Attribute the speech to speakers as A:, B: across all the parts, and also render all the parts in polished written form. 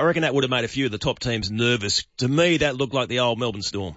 A: reckon that would have made a few of the top teams nervous. To me, that looked like the old Melbourne Storm.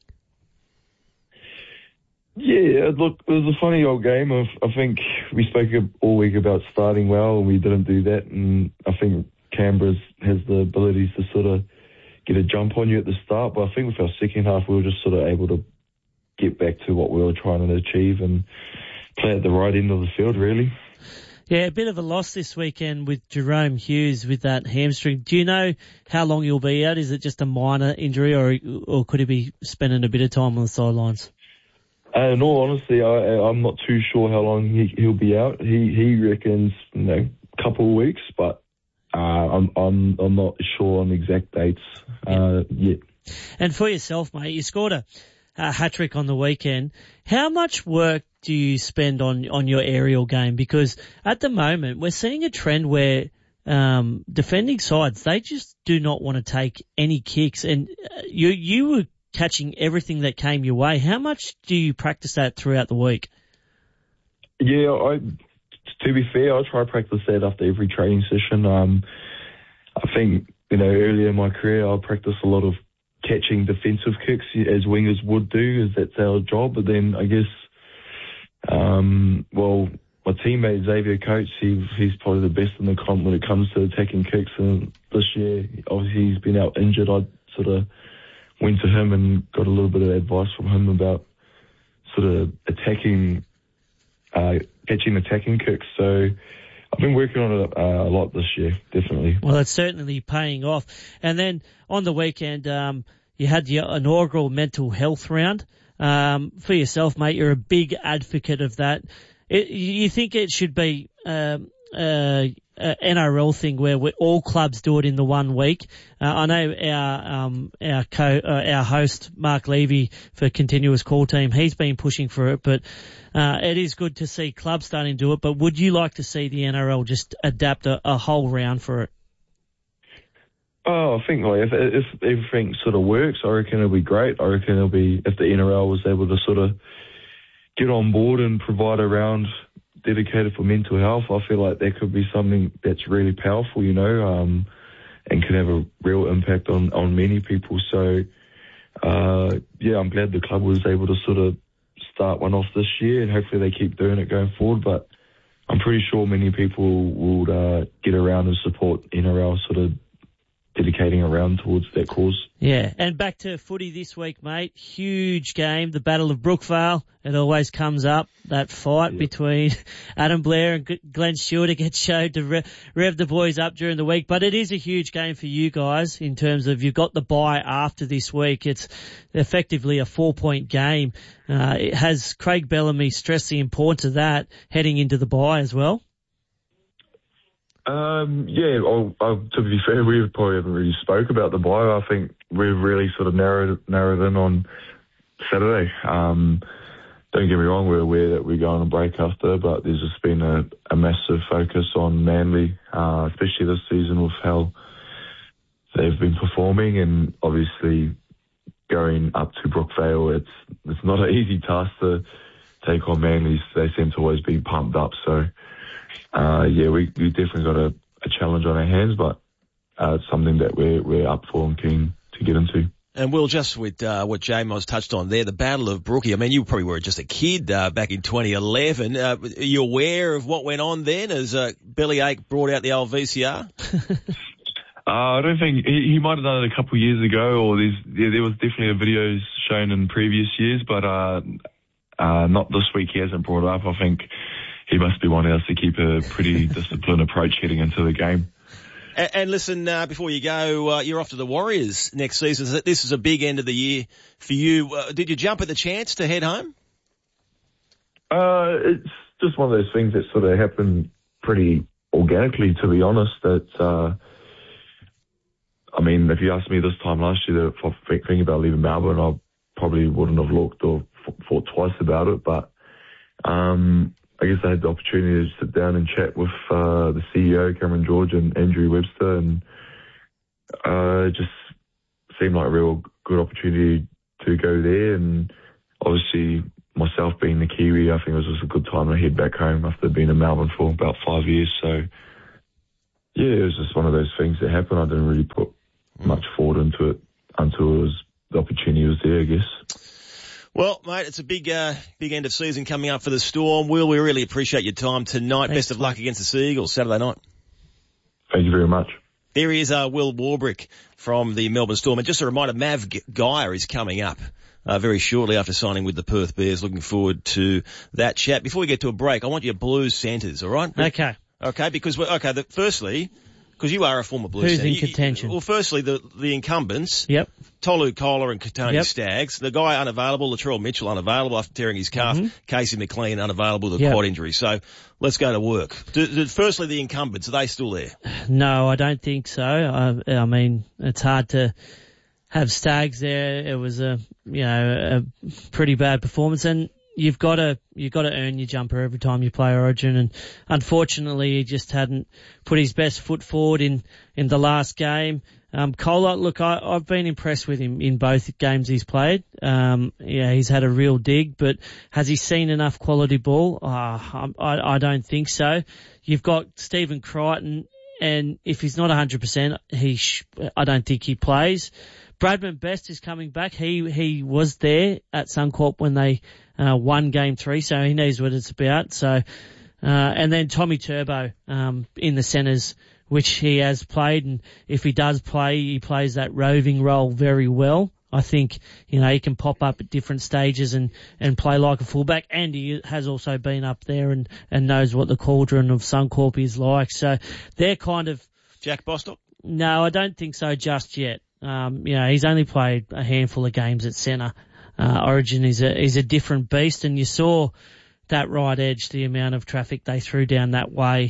B: Yeah, look, it was a funny old game. I think we spoke all week about starting well, and we didn't do that. And I think Canberra has the abilities to sort of get a jump on you at the start. But I think with our second half, we were just sort of able to get back to what we were trying to achieve and play at the right end of the field, really.
C: Yeah, a bit of a loss this weekend with Jerome Hughes with that hamstring. Do you know how long he'll be out? Is it just a minor injury, or could he be spending a bit of time on the sidelines?
B: In all honesty, I'm not too sure how long he'll be out. He reckons a couple of weeks, but I'm not sure on exact dates yet.
C: And for yourself, mate, you scored a hat-trick on the weekend. How much work do you spend on your aerial game? Because at the moment, we're seeing a trend where defending sides, they just do not want to take any kicks. And you were catching everything that came your way. How much do you practice that throughout the week?
B: Yeah, to be fair, I try to practice that after every training session. I think, earlier in my career, I practiced a lot of catching defensive kicks as wingers would do, as that's our job. But then I guess, my teammate Xavier Coates, he's probably the best in the comp when it comes to attacking kicks. And this year, obviously, he's been out injured. I sort of went to him and got a little bit of advice from him about sort of catching attacking kicks. So I've been working on it a lot this year, definitely.
C: Well, it's certainly paying off. And then on the weekend, you had the inaugural mental health round. For yourself, mate, you're a big advocate of that. You think it should be NRL thing where all clubs do it in the 1 week? I know our host Mark Levy for Continuous Call Team, he's been pushing for it, but it is good to see clubs starting to do it. But would you like to see the NRL just adapt a whole round for it?
B: Oh, I think if everything sort of works, I reckon it'll be great. I reckon it'll be, if the NRL was able to sort of get on board and provide a round dedicated for mental health, I feel like that could be something that's really powerful, and can have a real impact on many people. So, I'm glad the club was able to sort of start one off this year, and hopefully they keep doing it going forward. But I'm pretty sure many people will get around and support NRL sort of dedicating a round towards that cause.
C: Yeah, and back to footy this week, mate. Huge game, the Battle of Brookvale. It always comes up, that fight between Adam Blair and Glenn Stewart. It gets showed to rev the boys up during the week. But it is a huge game for you guys in terms of you've got the bye after this week. It's effectively a 4-point game. It has Craig Bellamy stressed the importance of that heading into the bye as well.
B: To be fair, we probably haven't really spoke about the bye. I think we've really sort of narrowed in on Saturday. Don't get me wrong, we're aware that we're going on break after, but there's just been a massive focus on Manly, especially this season with how they've been performing, and obviously going up to Brookvale, it's not an easy task to take on Manly. They seem to always be pumped up, so we definitely got a challenge on our hands, but it's something that we're up for and keen to get into.
A: And Will, just with what J-Moz touched on there, the Battle of Brookie, I mean, you probably were just a kid back in 2011. Are you aware of what went on then as Bellyache brought out the old VCR?
B: I don't think he might have done it a couple of years ago, or there was definitely videos shown in previous years, but not this week. He hasn't brought it up. I think he must be wanting us to keep a pretty disciplined approach heading into the game.
A: And listen, before you go, you're off to the Warriors next season. This is a big end of the year for you. Did you jump at the chance to head home?
B: It's just one of those things that sort of happened pretty organically, to be honest. That, if you asked me this time last year for thinking about leaving Melbourne, I probably wouldn't have looked or thought twice about it. But I guess I had the opportunity to sit down and chat with the CEO, Cameron George, and Andrew Webster, and it just seemed like a real good opportunity to go there. And obviously, myself being the Kiwi, I think it was just a good time to head back home after being in Melbourne for about 5 years. So Yeah, it was just one of those things that happened. I didn't really put much thought into it until the opportunity was there, I guess.
A: Well, mate, it's a big end of season coming up for the Storm. Will, we really appreciate your time tonight.
C: Thanks,
A: Best of luck against the Seagulls Saturday night.
B: Thank you very much.
A: There is Will Warbrick from the Melbourne Storm. And just a reminder, Mav Geyer is coming up very shortly after signing with the Perth Bears. Looking forward to that chat. Before we get to a break, I want your Blues centres, all right?
C: Okay,
A: because firstly, because you are a former Blues
C: who's
A: centre.
C: in contention?
A: Well, firstly, the incumbents.
C: Yep.
A: Tolu Kola and Katoni
C: Yep.
A: Staggs. The guy unavailable, Latrell Mitchell unavailable after tearing his calf. Casey McLean unavailable with a quad injury. So let's go to work. Firstly, the incumbents, are they still there?
C: No, I don't think so. I mean, it's hard to have Staggs there. It was a pretty bad performance, and you've got to earn your jumper every time you play Origin, and unfortunately he just hadn't put his best foot forward in the last game. Kola, look, I've been impressed with him in both games he's played. He's had a real dig, but has he seen enough quality ball? I don't think so. You've got Stephen Crichton, and if he's not 100%, I don't think he plays. Bradman Best is coming back. He was there at Suncorp when they won Game 3, so he knows what it's about. So, and then Tommy Turbo in the centres, which he has played, and if he does play, he plays that roving role very well. I think, he can pop up at different stages and play like a fullback, and he has also been up there and knows what the cauldron of Suncorp is like. So they're kind of...
A: Jack Bostock?
C: No, I don't think so just yet. He's only played a handful of games at centre. Origin is a different beast, and you saw that right edge, the amount of traffic they threw down that way,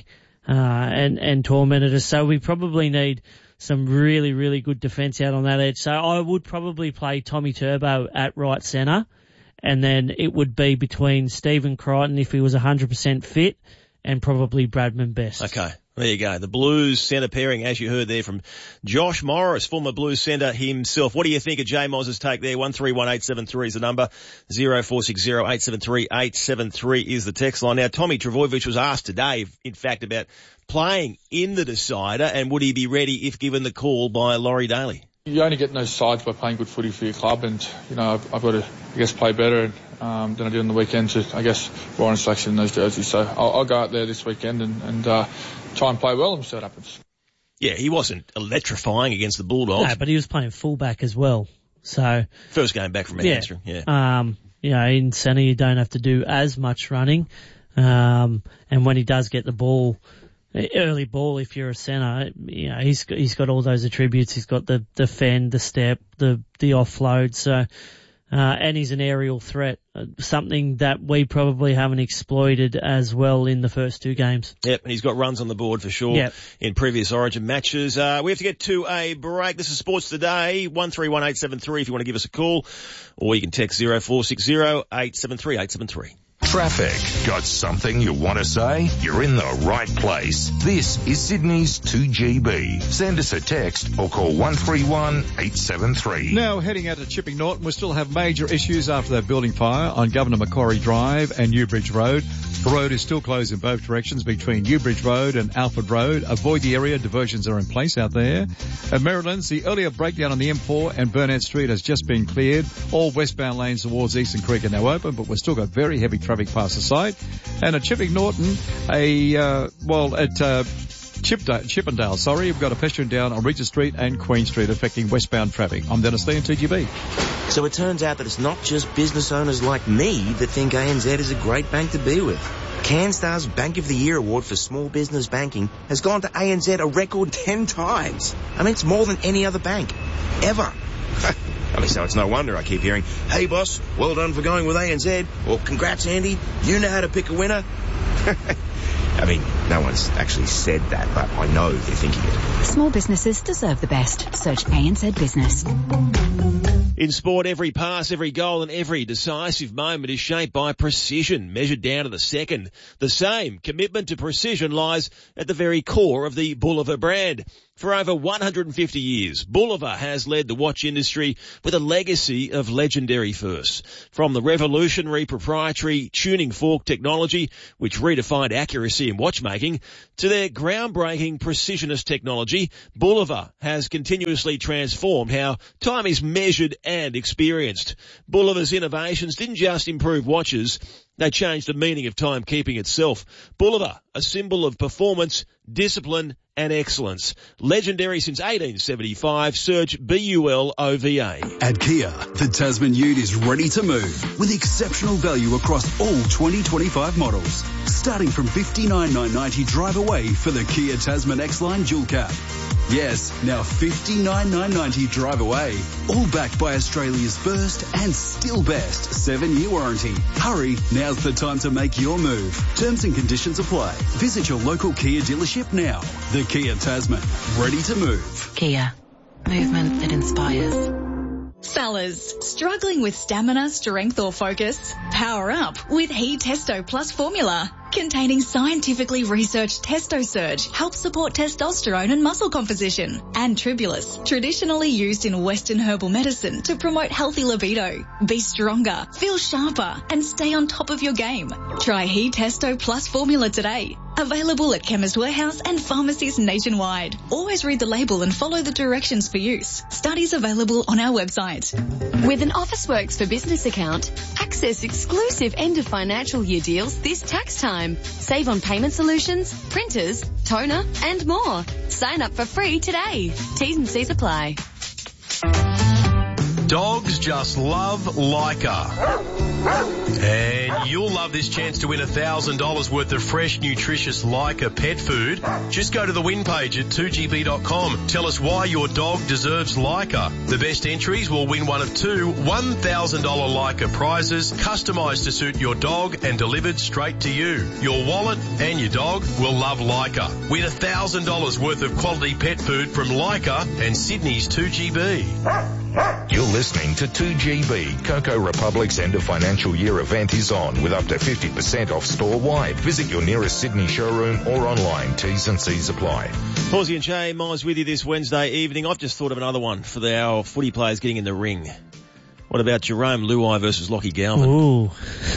C: and tormented us. So we probably need some really, really good defence out on that edge. So I would probably play Tommy Turbo at right centre, and then it would be between Stephen Crichton, if he was 100% fit, and probably Bradman Best.
A: Okay. There you go. The Blues centre pairing, as you heard there from Josh Morris, former Blues centre himself. What do you think of Jay Moz's take there? 131873 is the number. 0460 873 873 is the text line. Now, Tommy Trbojevic was asked today, in fact, about playing in the decider, and would he be ready if given the call by Laurie Daly?
D: You only get in those sides by playing good footy for your club, and I've got to, play better than I did on the weekend to, warrant selection in those jerseys. So I'll go out there this weekend and try and play well and see what happens.
A: Yeah, he wasn't electrifying against the Bulldogs.
C: No, but he was playing fullback as well. So
A: first game back from a hamstring.
C: In centre you don't have to do as much running, and when he does get the ball. Early ball, if you're a centre, he's got all those attributes. He's got the fend, the step, the offload. So, and he's an aerial threat, something that we probably haven't exploited as well in the first two games.
A: Yep, and he's got runs on the board for sure in previous Origin matches. We have to get to a break. This is Sports Today, 131873 if you want to give us a call, or you can text 0460 873 873.
E: Traffic. Got something you want to say? You're in the right place. This is Sydney's 2GB. Send us a text or call 131 873.
F: Now heading out to Chipping Norton, we still have major issues after that building fire on Governor Macquarie Drive and Newbridge Road. The road is still closed in both directions between Newbridge Road and Alfred Road. Avoid the area. Diversions are in place out there. At Merrylands, the earlier breakdown on the M4 and Burnett Street has just been cleared. All westbound lanes towards Eastern Creek are now open, but we've still got very heavy traffic past the site. And at Chipping Norton, Chippendale, we've got a pedestrian down on Regent Street and Queen Street affecting westbound traffic. I'm Dennis Lee in 2GB.
G: So it turns out that it's not just business owners like me that think ANZ is a great bank to be with. CanStar's Bank of the Year award for small business banking has gone to ANZ a record 10 times. It's more than any other bank, ever. So it's no wonder I keep hearing, "Hey boss, well done for going with ANZ," or "Congrats Andy, you know how to pick a winner." No one's actually said that, but I know they're thinking it.
H: Small businesses deserve the best. Search ANZ Business.
A: In sport, every pass, every goal and every decisive moment is shaped by precision, measured down to the second. The same commitment to precision lies at the very core of the Bulliver brand. For over 150 years, Bulliver has led the watch industry with a legacy of legendary firsts. From the revolutionary proprietary tuning fork technology, which redefined accuracy in watchmaking, making to their groundbreaking precisionist technology, Bulliver has continuously transformed how time is measured and experienced. Bulliver's innovations didn't just improve watches, they changed the meaning of timekeeping itself. Bulliver, a symbol of performance, discipline and excellence. Legendary since 1875, search BULOVA.
I: At Kia, the Tasman Ute is ready to move with exceptional value across all 2025 models. Starting from $59,990 drive away for the Kia Tasman X-Line Dual Cab. Yes, now $59,990 drive away. All backed by Australia's first and still best 7-year warranty. Hurry, now's the time to make your move. Terms and conditions apply. Visit your local Kia dealership now. The Kia Tasman, ready to move.
H: Kia, movement that inspires.
J: Fellas, struggling with stamina, strength or focus? Power up with He Testo Plus formula. Containing scientifically researched Testo Surge helps support testosterone and muscle composition. And Tribulus, traditionally used in Western herbal medicine to promote healthy libido. Be stronger, feel sharper, and stay on top of your game. Try He Testo Plus formula today. Available at Chemist Warehouse and pharmacies nationwide. Always read the label and follow the directions for use. Studies available on our website.
K: With an Officeworks for Business account, access exclusive end of financial year deals this tax time. Save on payment solutions, printers, toner, and more. Sign up for free today. T's and C's apply.
L: Dogs just love Leica. And you'll love this chance to win $1,000 worth of fresh, nutritious Leica pet food. Just go to the win page at 2gb.com. Tell us why your dog deserves Leica. The best entries will win one of two $1,000 Leica prizes, customised to suit your dog and delivered straight to you. Your wallet and your dog will love Leica. Win $1,000 worth of quality pet food from Leica and Sydney's 2GB.
E: You're listening to 2GB. Cocoa Republic's end of financial year event is on with up to 50% off store-wide. Visit your nearest Sydney showroom or online. T's and C's apply.
A: Horsey and Jay Mize with you this Wednesday evening. I've just thought of another one for our footy players getting in the ring. What about Jerome Luai versus Lockie Galvin?
C: Ooh.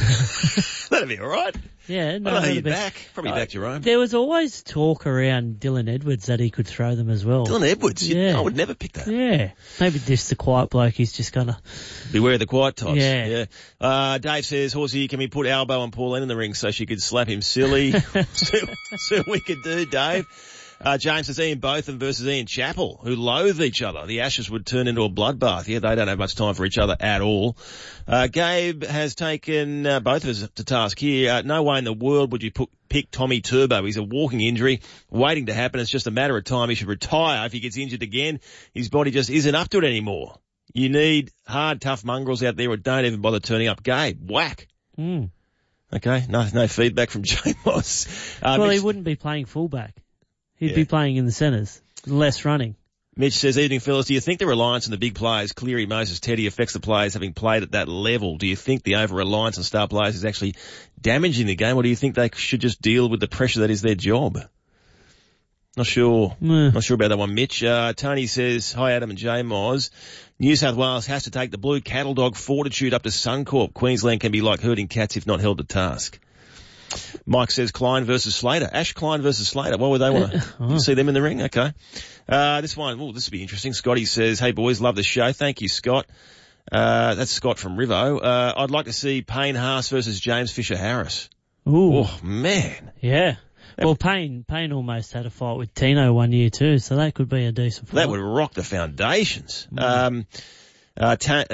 A: That'd be all right.
C: Yeah, no,
A: I know you're back. Probably back, Jerome.
C: There was always talk around Dylan Edwards that he could throw them as well.
A: Dylan Edwards?
C: Yeah.
A: I would never pick that.
C: Yeah. Maybe just the quiet bloke. He's just gonna...
A: Beware of the quiet types.
C: Yeah.
A: Dave says, Horsey, can we put Albo and Pauline in the ring so she could slap him silly? See what we could do, Dave. James says Ian Botham versus Ian Chappell, who loathe each other. The Ashes would turn into a bloodbath. Yeah, they don't have much time for each other at all. Gabe has taken both of us to task here. No way in the world would you pick Tommy Turbo. He's a walking injury waiting to happen. It's just a matter of time. He should retire if he gets injured again. His body just isn't up to it anymore. You need hard, tough mongrels out there who don't even bother turning up. Gabe, whack. Okay, no feedback from Jay Moss.
C: Well, he wouldn't be playing fullback. He'd be playing in the centres, less running.
A: Mitch says, evening fellas, do you think the reliance on the big players, Cleary, Moses, Teddy, affects the players having played at that level? Do you think the over-reliance on star players is actually damaging the game, or do you think they should just deal with the pressure that is their job? Not sure. Not sure about that one, Mitch. Tony says, hi Adam and J Moz. New South Wales has to take the blue cattle dog fortitude up to Suncorp. Queensland can be like herding cats if not held to task. Mike says Klein versus Slater. Ash Klein versus Slater. Why would they want to see them in the ring? Okay. This one, this will be interesting. Scotty says, hey boys, love the show. Thank you, Scott. That's Scott from Rivo. I'd like to see Payne Haas versus James Fisher-Harris.
C: Ooh.
A: Oh, man.
C: Yeah. Well, Payne almost had a fight with Tino one year too, so that could be a decent fight.
A: That would rock the foundations. Taryn, I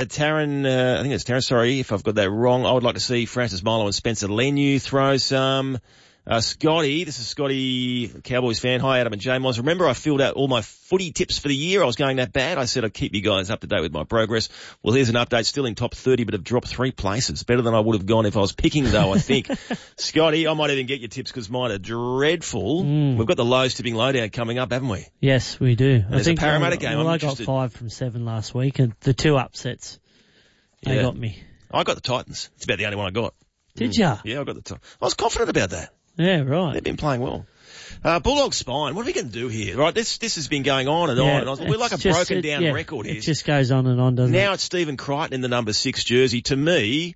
A: think it's Taryn, sorry if I've got that wrong. I would like to see Francis Milo and Spencer Leniu throw some. Scotty, this is Scotty, Cowboys fan. Hi, Adam and J Moz. Remember I filled out all my footy tips for the year. I was going that bad. I said I'd keep you guys up to date with my progress. Well, here's an update. Still in top 30, but have dropped 3 places. Better than I would have gone if I was picking, though, I think. Scotty, I might even get your tips because mine are dreadful. We've got the Lowe's tipping lowdown coming up, haven't we?
C: Yes, we do.
A: There's a Parramatta game.
C: I got 5 from 7 last week, and the 2 upsets, they got me.
A: I got the Titans. It's about the only one I got.
C: Did ya?
A: Yeah, I got the Titans. I was confident about that.
C: Yeah, right.
A: They've been playing well. Bulldog spine, what are we going to do here? Right, this has been going on and on. And we're like a broken down record here.
C: It just goes on and on, doesn't it?
A: Now it's Stephen Crichton in the number 6 jersey. To me,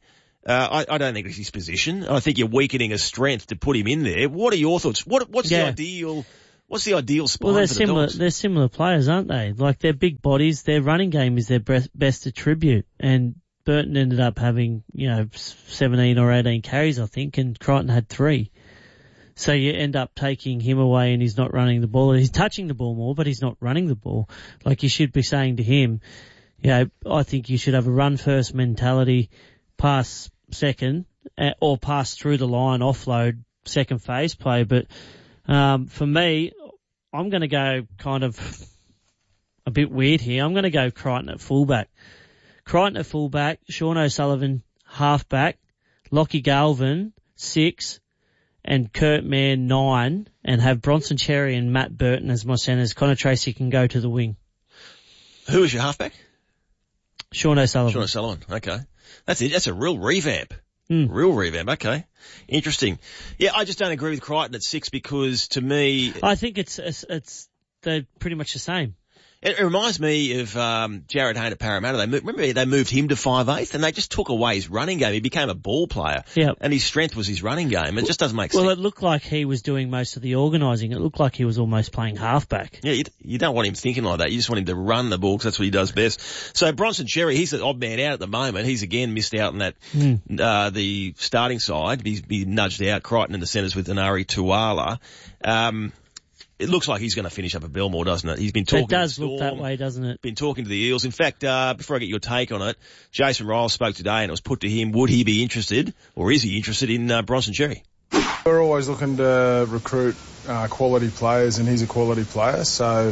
A: I don't think it's his position. I think you're weakening a strength to put him in there. What are your thoughts? What's the ideal? What's the ideal spine for the Dogs?
C: They're similar players, aren't they? Like, they're big bodies. Their running game is their best attribute. And Burton ended up having, 17 or 18 carries, I think, and Crichton had 3. So you end up taking him away and he's not running the ball. He's touching the ball more, but he's not running the ball. Like, you should be saying to him, I think you should have a run-first mentality, pass second, or pass through the line, offload, second phase play. But for me, I'm going to go kind of a bit weird here. I'm going to go Crichton at fullback. Crichton at fullback, Sean O'Sullivan halfback, Lockie Galvin 6, and Kurt Mann 9, and have Bronson Cherry and Matt Burton as my centres. Connor Tracy can go to the wing.
A: Who is your halfback?
C: Sean O'Sullivan.
A: Sean O'Sullivan, okay. That's it. That's a real revamp. Real revamp, okay. Interesting. Yeah, I just don't agree with Crichton at 6 because, to me...
C: I think they're pretty much the same.
A: It reminds me of Jared Hayne at Parramatta. They moved him to 5'8", and they just took away his running game. He became a ball player, and his strength was his running game. It just doesn't make sense.
C: Well, it looked like he was doing most of the organising. It looked like he was almost playing halfback.
A: Yeah, you don't want him thinking like that. You just want him to run the ball because that's what he does best. So Bronson Cherry, he's the odd man out at the moment. He's again missed out on that the starting side. He's been nudged out. Crichton in the centres with Anari Tuala. It looks like he's going to finish up at Belmore, doesn't it? He's been talking.
C: It does look that way, doesn't it?
A: Been talking to the Eels. In fact, before I get your take on it, Jason Riles spoke today, and it was put to him: would he be interested, or is he interested in Bronson Cherry?
M: We're always looking to recruit quality players, and he's a quality player. So,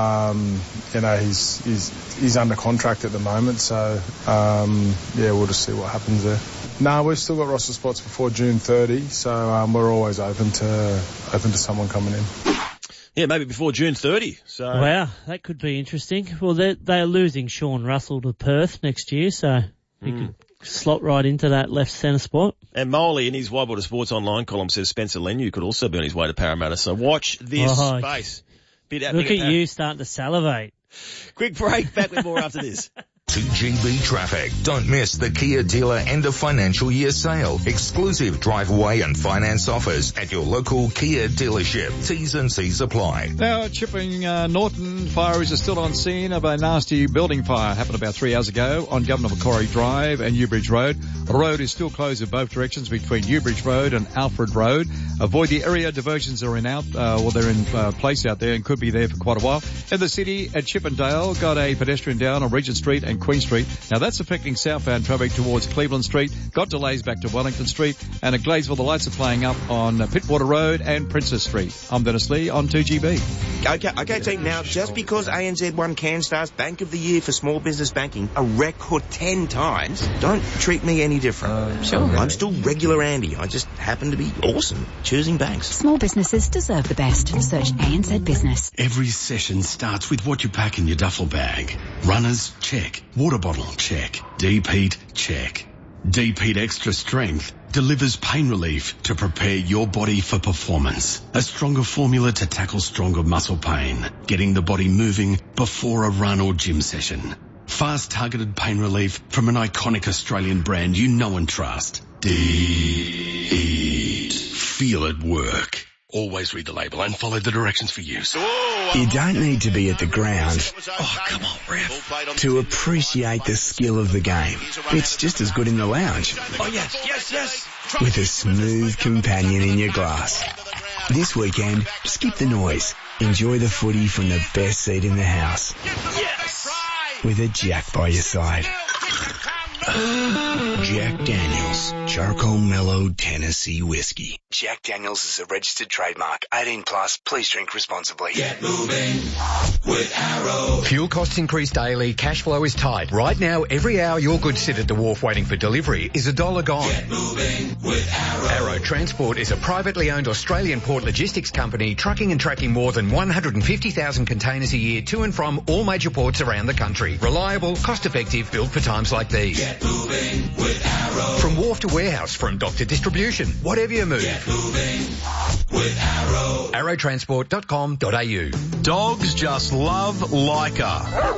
M: he's under contract at the moment. So, we'll just see what happens there. No, we've still got roster spots before June 30, so we're always open to someone coming in.
A: Yeah, maybe before June 30. So
C: wow, that could be interesting. Well, they're losing Sean Russell to Perth next year, so he could slot right into that left centre spot.
A: And Moley in his Whitewater Sports Online column says Spencer Leniu could also be on his way to Parramatta. So watch this space.
C: Look at you starting to salivate.
A: Quick break. Back with more after this.
E: 2GB traffic. Don't miss the Kia dealer end of financial year sale. Exclusive drive away and finance offers at your local Kia dealership. T's and C's apply.
F: Now, Chipping Norton, fires are still on scene of a nasty building fire. Happened about 3 hours ago on Governor Macquarie Drive and Newbridge Road. The road is still closed in both directions between Newbridge Road and Alfred Road. Avoid the area. Diversions are they're in place out there and could be there for quite a while. In the city at Chippendale, got a pedestrian down on Regent Street and Queen Street. Now that's affecting southbound traffic towards Cleveland Street. Got delays back to Wellington Street. And at Gladesville, the lights are playing up on Pittwater Road and Princess Street. I'm Dennis Lee on 2GB.
G: Okay, team. Now, just because ANZ won CanStar's Bank of the Year for small business banking a record 10 times, don't treat me any different.
H: Sure.
G: I'm still regular Andy. I just happen to be awesome choosing banks.
H: Small businesses deserve the best. Search ANZ Business.
I: Every session starts with what you pack in your duffel bag. Runners, check. Water bottle, check. Deep heat, check. Deep Heat Extra Strength delivers pain relief to prepare your body for performance. A stronger formula to tackle stronger muscle pain, getting the body moving before a run or gym session. Fast targeted pain relief from an iconic Australian brand you know and trust. Deep Heat. Feel it work. Always read the label and follow the directions for use.
N: You don't need to be at the ground to appreciate the skill of the game. It's just as good in the lounge.
L: Oh, yes.
N: With a smooth companion in your glass. This weekend, skip the noise. Enjoy the footy from the best seat in the house.
L: Yes!
N: With a Jack by your side. Jack Daniels, Charcoal Mellow Tennessee Whiskey. Jack Daniels is a registered trademark. 18 plus. Please drink responsibly.
O: Get moving with Arrow.
P: Fuel costs increase daily. Cash flow is tight. Right now, every hour your goods sit at the wharf waiting for delivery is $1 gone.
O: Get moving with Arrow.
P: Arrow Transport is a privately owned Australian port logistics company trucking and tracking more than 150,000 containers a year to and from all major ports around the country. Reliable, cost-effective, built for times like these.
O: Get moving with Arrow.
P: From wharf to warehouse, from dock to distribution, whatever you move.
O: Get moving with Arrow.
P: arrowtransport.com.au.
L: Dogs just love Leica.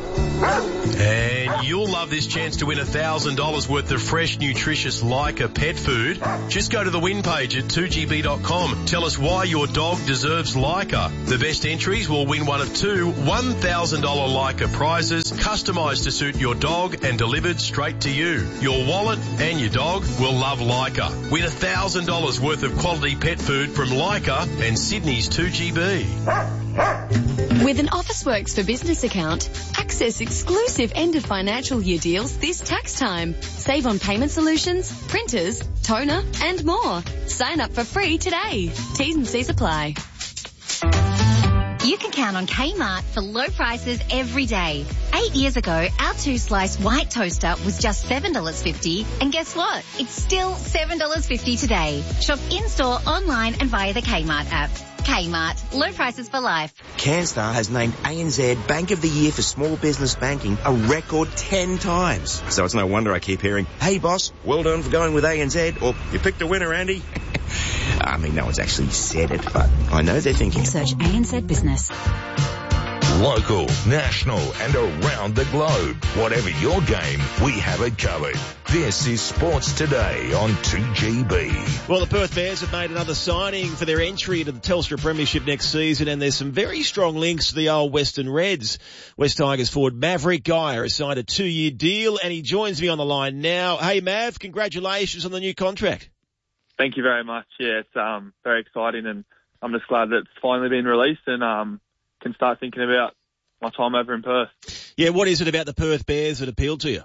L: And you'll love this chance to win $1,000 worth of fresh, nutritious Leica pet food. Just go to the win page at 2gb.com. Tell us why your dog deserves Leica. The best entries will win one of two $1,000 Leica prizes, customised to suit your dog and delivered straight to you. Your wallet and your dog will love Leica. Win $1,000 worth of quality pet food from Leica and Sydney's 2GB.
K: With an Officeworks for Business account, access exclusive end of financial year deals this tax time. Save on payment solutions, printers, toner, and more. Sign up for free today. T's and C's apply.
Q: You can count on Kmart for low prices every day. 8 years ago, our 2-slice white toaster was just $7.50. And guess what? It's still $7.50 today. Shop in-store, online and via the Kmart app. Kmart. Low prices for life.
G: CanStar has named ANZ Bank of the Year for Small Business Banking a record 10 times. So it's no wonder I keep hearing, "Hey boss, well done for going with ANZ," or "You picked a winner, Andy." I mean, no one's actually said it, but I know they're thinking.
H: Search ANZ Business.
E: Local, national and around the globe. Whatever your game, we have it covered. This is Sports Today on 2GB.
A: Well, the Perth Bears have made another signing for their entry into the Telstra Premiership next season, and there's some very strong links to the old Western Reds. West Tigers forward Maverick Geyer has signed a 2-year deal, and he joins me on the line now. Hey, Mav, congratulations on the new contract.
R: Thank you very much. Yeah, it's very exciting, and I'm just glad that it's finally been released and can start thinking about my time over in Perth.
A: Yeah, what is it about the Perth Bears that appealed to you?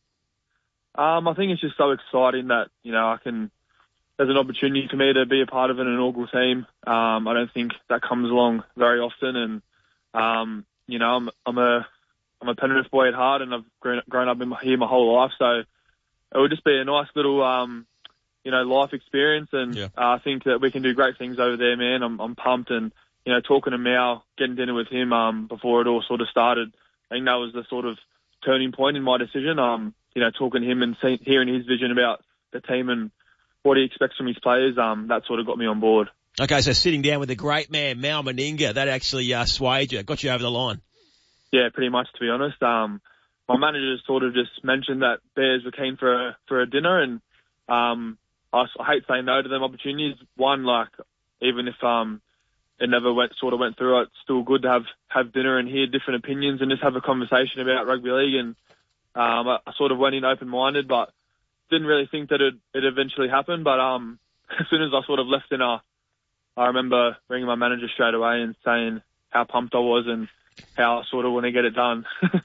R: I think it's just so exciting that, you know, there's an opportunity for me to be a part of an inaugural team. I don't think that comes along very often, and, you know, I'm a Penrith boy at heart, and I've grown up here my whole life, so it would just be a nice little, you know, life experience, and I think that we can do great things over there, man. I'm pumped, and, you know, talking to Mal, getting dinner with him before it all sort of started, I think that was the sort of turning point in my decision. You know, talking to him and hearing his vision about the team and what he expects from his players, that sort of got me on board.
A: Okay, so sitting down with the great man, Mal Meninga, that actually swayed you, got you over the line.
R: Yeah, pretty much, to be honest. My manager sort of just mentioned that Bears were keen for a dinner, and I hate saying no to them opportunities. One, like, even if it never went through, it's still good to have dinner and hear different opinions and just have a conversation about rugby league. And I sort of went in open-minded, but didn't really think that it eventually happened. But as soon as I sort of left dinner, I remember ringing my manager straight away and saying how pumped I was and how I sort of want to get it done.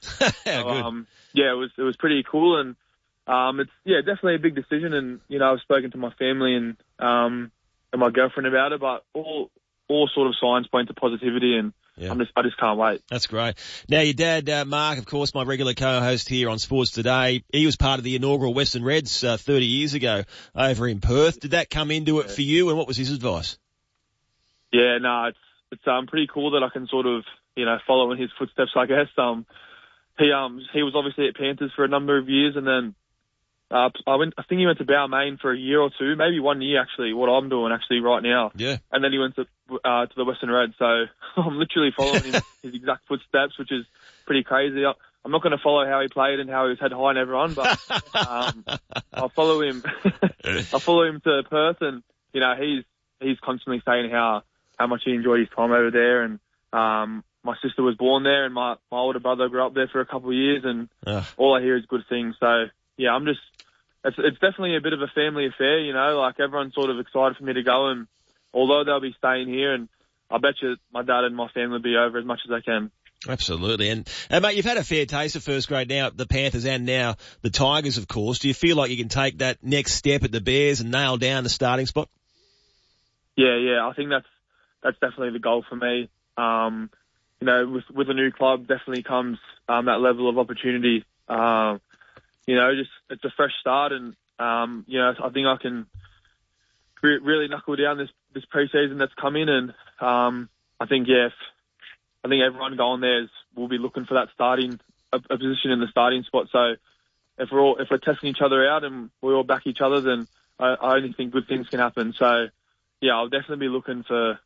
R: Yeah, it was pretty cool, and it's definitely a big decision. And you know, I've spoken to my family and my girlfriend about it, but all sort of signs point to positivity, and I just can't wait.
A: That's great. Now, your dad, Mark, of course, my regular co-host here on Sports Today, he was part of the inaugural Western Reds 30 years ago over in Perth. Did that come into it for you, and what was his advice? Yeah, no,
R: it's pretty cool that I can sort of, you know, follow in his footsteps, I guess. He was obviously at Panthers for a number of years, and then I think he went to Balmain for a year or two, maybe 1 year actually, what I'm doing actually right now.
A: Yeah.
R: And then he went to the Western Reds, so I'm literally following his exact footsteps, which is pretty crazy. I'm not going to follow how he played and how he was head high and everyone, but I'll follow him. I'll follow him to Perth, and you know, he's constantly saying how much he enjoyed his time over there, and my sister was born there, and my older brother grew up there for a couple of years, and all I hear is good things. So yeah, it's definitely a bit of a family affair, you know, like everyone's sort of excited for me to go, and although they'll be staying here, and I bet you my dad and my family will be over as much as they can.
A: Absolutely. And mate, you've had a fair taste of first grade now, the Panthers and now the Tigers, of course. Do you feel like you can take that next step at the Bears and nail down the starting spot?
R: Yeah, I think that's definitely the goal for me. You know, with a new club definitely comes that level of opportunity. You know, just it's a fresh start, and you know, I think I can really knuckle down this pre-season that's coming, and I think everyone going there will be looking for that a position in the starting spot. So if we're testing each other out and we all back each other, then I only think good things can happen. So I'll definitely be looking for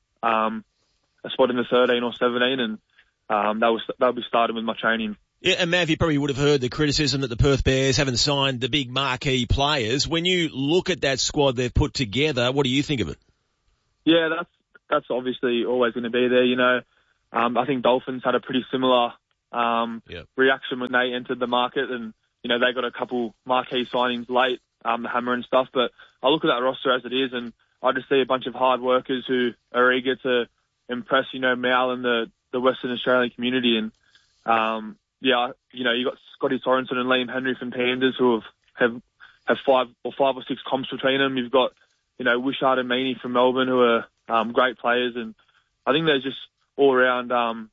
R: a spot in the 13 or 17, and that'll be starting with my training.
A: Yeah, and Mav, you probably would have heard the criticism that the Perth Bears haven't signed the big marquee players. When you look at that squad they've put together, what do you think of it?
R: Yeah, that's obviously always going to be there. You know, I think Dolphins had a pretty similar reaction when they entered the market, and you know they got a couple marquee signings late, the Hammer and stuff. But I look at that roster as it is, and I just see a bunch of hard workers who are eager to impress, you know, Mal and the Western Australian community. And you know, you got Scotty Sorensen and Liam Henry from Pandas who have five or six comps between them. You've got, you know, Wishart and Meaney from Melbourne who are great players, and I think there's just all around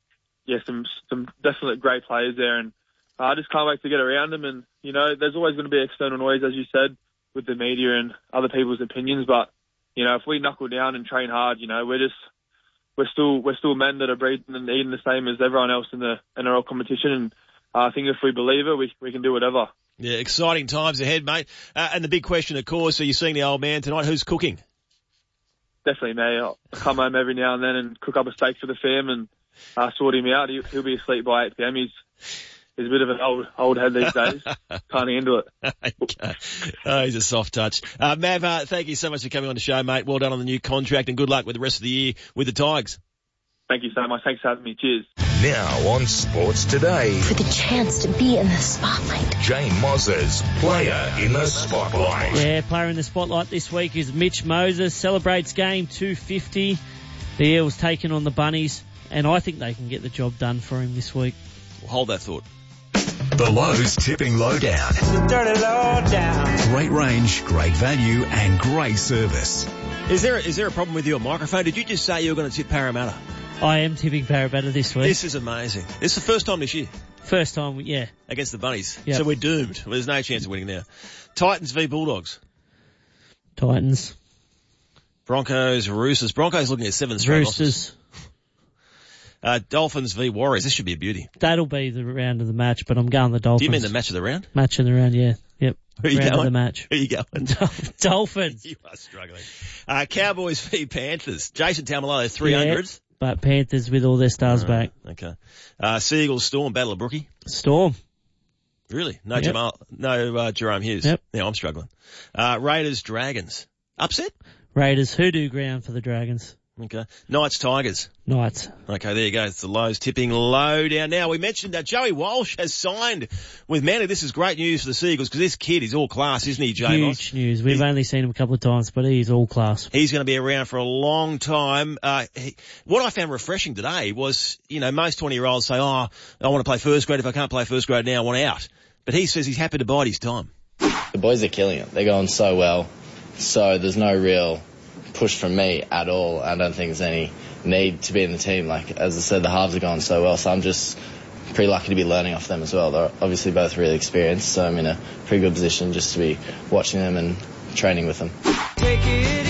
R: some definite great players there, and I just can't wait to get around them. And you know, there's always going to be external noise, as you said, with the media and other people's opinions, but you know, if we knuckle down and train hard, you know, we're still men that are breathing and eating the same as everyone else in the NRL competition, and I think if we believe it, we can do whatever.
A: Yeah, exciting times ahead, mate. And the big question, of course, are you seeing the old man tonight? Who's cooking?
R: Definitely me. I'll come home every now and then and cook up a steak for the fam and sort him out. He'll be asleep by 8 p.m. He's a bit of an old head these days. Can't handle it.
A: Okay. Oh, he's a soft touch. Mav, thank you so much for coming on the show, mate. Well done on the new contract, and good luck with the rest of the year with the Tigers.
R: Thank you so much. Thanks for having me. Cheers.
E: Now on Sports Today.
S: For the chance to be in the spotlight.
E: Jane Moses, player in the spotlight.
C: Yeah, player in the spotlight this week is Mitch Moses. Celebrates game 250. The Eels taking on the Bunnies, and I think they can get the job done for him this week.
A: We'll hold that thought.
E: The Lowe's Tipping Lowdown.
I: The dirty lowdown. Great range, great value, and great service.
A: Is there a problem with your microphone? Did you just say you were going to tip Parramatta?
C: I am tipping Parramatta this week.
A: This is amazing. This is the first time this year.
C: First time, yeah.
A: Against the Bunnies.
C: Yep.
A: So we're doomed. Well, there's no chance of winning now. Titans v Bulldogs.
C: Titans.
A: Broncos, Roosters. Broncos looking at 7 straight losses. Dolphins v Warriors. This should be a beauty.
C: That'll be the round of the match, but I'm going the Dolphins.
A: Do you mean the match of the round?
C: Match of the round, yeah. Yep.
A: Who are you
C: round
A: going?
C: of the match.
A: Who are you going?
C: Dolphins.
A: You are struggling. Cowboys v Panthers. Jason Taumalolo, 300.
C: Yeah, but Panthers with all their stars back.
A: Okay. Seagulls, Storm, Battle of Brookie.
C: Storm.
A: Really? No, Jerome Hughes.
C: Yep.
A: Yeah, I'm struggling. Raiders, Dragons. Upset?
C: Raiders, hoodoo ground for the Dragons.
A: Okay. Knights, Tigers.
C: Knights.
A: Okay, there you go. It's the Lowe's Tipping Lowdown. Now, we mentioned that Joey Walsh has signed with Manly. This is great news for the Seagulls because this kid is all class, isn't he, Jay?
C: Huge news. We've only seen him a couple of times, but he's all class.
A: He's going to be around for a long time. What I found refreshing today was, you know, most 20-year-olds say, I want to play first grade. If I can't play first grade now, I want out. But he says he's happy to bide his time.
T: The boys are killing it. They're going so well. So there's no real push from me at all. I don't think there's any need to be in the team. Like, as I said, the halves are going so well, so I'm just pretty lucky to be learning off them as well. They're obviously both really experienced, so I'm in a pretty good position just to be watching them and training with them.
O: Take it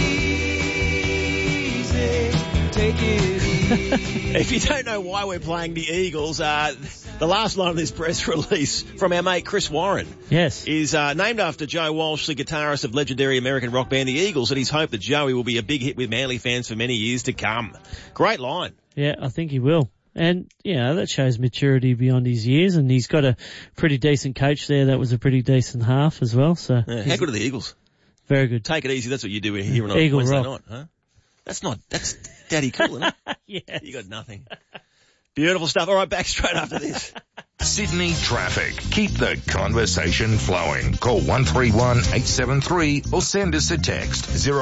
O: easy, take it easy.
A: If you don't know why we're playing the Eagles, the last line of this press release from our mate Chris Warren is named after Joe Walsh, the guitarist of legendary American rock band The Eagles, and he's hoped that Joey will be a big hit with Manly fans for many years to come. Great line.
C: Yeah, I think he will. And, you know, that shows maturity beyond his years, and he's got a pretty decent coach there that was a pretty decent half as well. So
A: yeah, how good are the Eagles?
C: Very good.
A: Take it easy. That's what you do here on
C: Eagle
A: Wednesday
C: rock.
A: night, huh? That's daddy cool, isn't it?
C: Yeah.
A: You got nothing. Beautiful stuff. All right, back straight after this.
E: Sydney traffic. Keep the conversation flowing. Call 131-873 or send us a text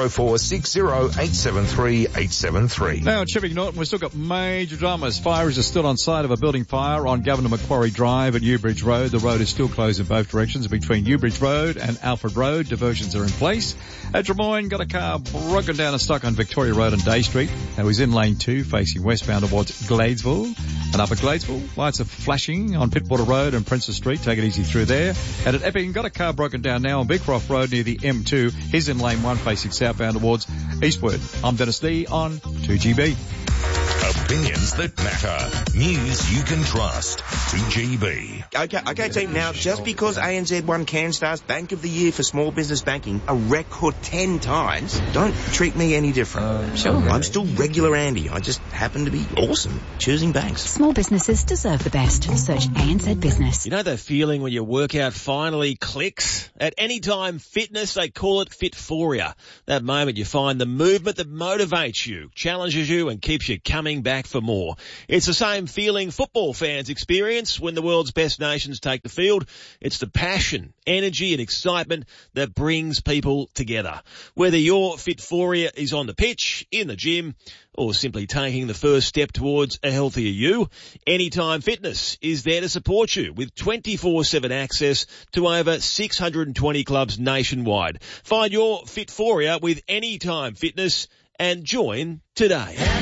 E: 0460-873-873.
F: Now at Chipping Norton, we've still got major dramas. Fires are still on site of a building fire on Governor Macquarie Drive at Newbridge Road. The road is still closed in both directions between Newbridge Road and Alfred Road. Diversions are in place. At Drummoyne, got a car broken down and stuck on Victoria Road and Day Street. Now he's in lane 2 facing westbound towards Gladesville. And up at Gladesville, lights are flashing on Pittwater Road and Princess Street. Take it easy through there. And at Epping, got a car broken down now on Beecroft Road near the M2. He's in lane 1 facing southbound towards Eastward. I'm Dennis Lee on 2GB.
E: A Opinions that matter. News you can trust. 2GB.
G: Okay, team. Now, just because ANZ won CanStar's Bank of the Year for small business banking a record 10 times, don't treat me any different.
H: Sure.
G: I'm still regular Andy. I just happen to be awesome choosing banks.
H: Small businesses deserve the best. Search ANZ Business.
A: You know that feeling when your workout finally clicks? At Anytime Fitness, they call it Fitforia. That moment you find the movement that motivates you, challenges you, and keeps you coming back for more. It's the same feeling football fans experience when the world's best nations take the field. It's the passion, energy, and excitement that brings people together. Whether your Fitforia is on the pitch, in the gym, or simply taking the first step towards a healthier you, Anytime Fitness is there to support you with 24/7 access to over 620 clubs nationwide. Find your Fitforia with Anytime Fitness and join today.